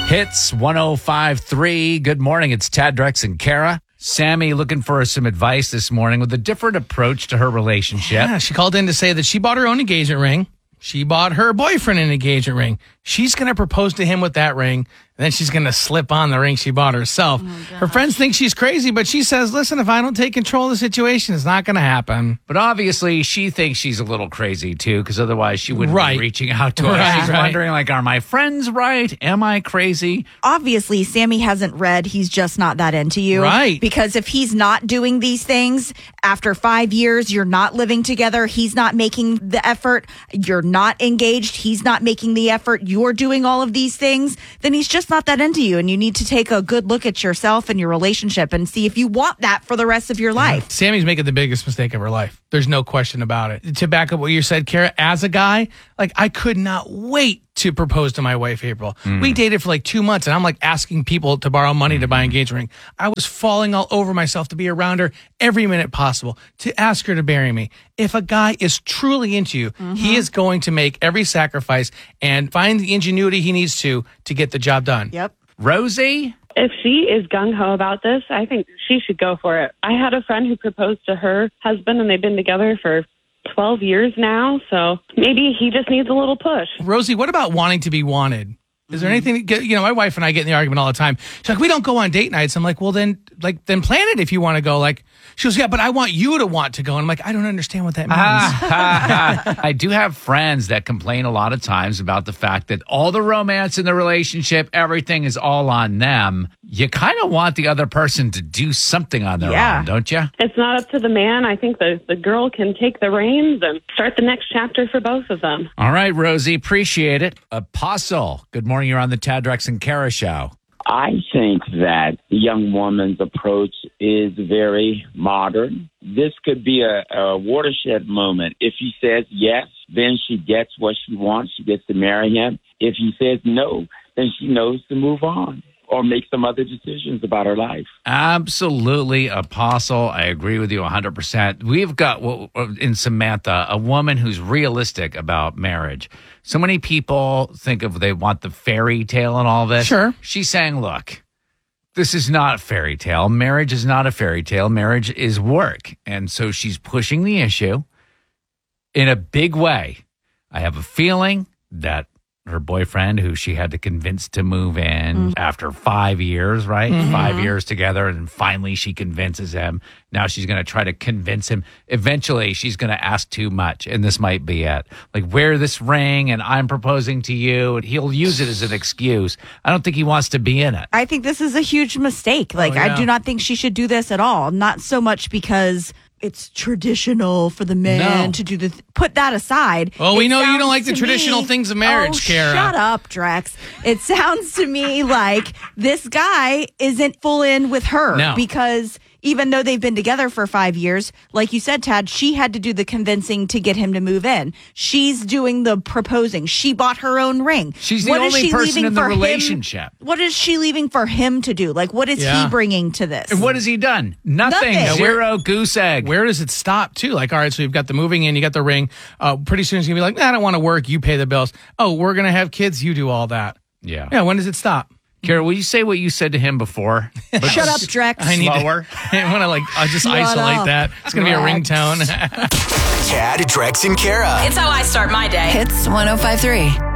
Hits 105.3. Good morning. It's Tad, Drex, and Kara. Sammy looking for some advice this morning with a different approach to her relationship. Yeah, she called in to say that she bought her own engagement ring. She bought her boyfriend an engagement ring. She's going to propose to him with that ring, and then she's going to slip on the ring she bought herself. Her friends think she's crazy, but she says, listen, if I don't take control of the situation, it's not going to happen. But obviously, she thinks she's a little crazy, too, because otherwise she wouldn't be reaching out to us. She's wondering, like, are my friends right? Am I crazy? Obviously, Sammy hasn't read He's Just Not That Into You. Right. Because if he's not doing these things, after 5 years, you're not living together, he's not making the effort, you're not engaged, he's not making the effort, you're doing all of these things, then he's just not that into you. And you need to take a good look at yourself and your relationship and see if you want that for the rest of your life. Sammy's making the biggest mistake of her life. There's no question about it. To back up what you said, Kara, as a guy, like, I could not wait to propose to my wife, April. We dated for like 2 months, and I'm like asking people to borrow money to buy an engagement ring. I was falling all over myself to be around her every minute possible, to ask her to marry me. If a guy is truly into you, he is going to make every sacrifice and find the ingenuity he needs to get the job done. Yep. Rosie? If she is gung-ho about this, I think she should go for it. I had a friend who proposed to her husband, and they've been together for 12 years now, so maybe he just needs a little push. Rosie, what about wanting to be wanted? Is there anything, my wife and I get in the argument all the time. She's like, we don't go on date nights. I'm like, well, then plan it if you want to go. Like, she goes, yeah, but I want you to want to go. And I'm like, I don't understand what that means. I do have friends that complain a lot of times about the fact that all the romance in the relationship, everything is all on them. You kind of want the other person to do something on their own, don't you? It's not up to the man. I think the girl can take the reins and start the next chapter for both of them. All right, Rosie, appreciate it. Apostle, good morning. You're on the Tad, Drex, and Kara show. I think that the young woman's approach is very modern. This could be a watershed moment. If he says yes, then she gets what she wants. She gets to marry him. If he says no, then she knows to move on or make some other decisions about her life. Absolutely, Apostle. I agree with you 100%. We've got in Samantha, a woman who's realistic about marriage. So many people think they want the fairy tale and all this. Sure. She's saying, look, this is not a fairy tale. Marriage is not a fairy tale. Marriage is work. And so she's pushing the issue in a big way. I have a feeling that her boyfriend, who she had to convince to move in after 5 years, right? 5 years together, and finally she convinces him. Now she's going to try to convince him. Eventually, she's going to ask too much, and this might be it. Like, wear this ring, and I'm proposing to you, and he'll use it as an excuse. I don't think he wants to be in it. I think this is a huge mistake. I do not think she should do this at all. Not so much because it's traditional for the man to do put that aside. Well, we know you don't like the traditional things of marriage, Kara. Shut up, Drex. It sounds to me like this guy isn't full in with her because even though they've been together for 5 years, like you said, Tad, she had to do the convincing to get him to move in. She's doing the proposing. She bought her own ring. She's the only person in the relationship. What is she leaving for him to do? Like, what is he bringing to this? And what has he done? Nothing. Zero goose egg. Where does it stop, too? Like, all right, so you've got the moving in, you got the ring. Pretty soon it's going to be like, I don't want to work. You pay the bills. Oh, we're going to have kids. You do all that. Yeah. Yeah, when does it stop? Kara, will you say what you said to him before? Shut up, Drex. I want to I'll just isolate that. It's going to be a ringtone. Tad, Drex, and Kara. It's how I start my day. Hits 105.3.